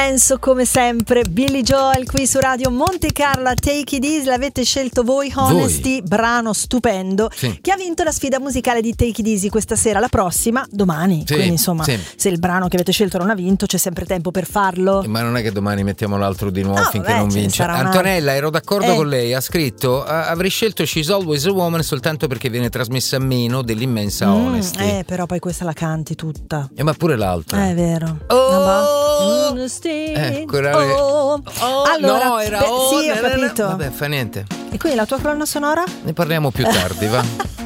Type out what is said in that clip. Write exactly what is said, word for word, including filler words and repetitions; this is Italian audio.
Penso come sempre Billy Joel qui su Radio Monte Carlo, Take It Easy, l'avete scelto voi, Honesty, voi. Brano stupendo, sì, che ha vinto la sfida musicale di Take It Easy questa sera. La prossima domani, sì, quindi insomma, sì, se il brano che avete scelto non ha vinto c'è sempre tempo per farlo. Ma non è che domani mettiamo l'altro di nuovo, no, finché vabbè, non vince. Antonella, ero d'accordo eh. con lei, ha scritto avrei scelto She's Always a Woman soltanto perché viene trasmessa meno dell'immensa mm, Honesty. Eh però poi questa la canti tutta. Eh, ma pure l'altra. Eh, è vero. Oh, Honesty. Ecco, era... oh. oh, allora, no, era beh, oh, sì, ho capito. Vabbè, fa niente. E quindi la tua colonna sonora? Ne parliamo più tardi, va.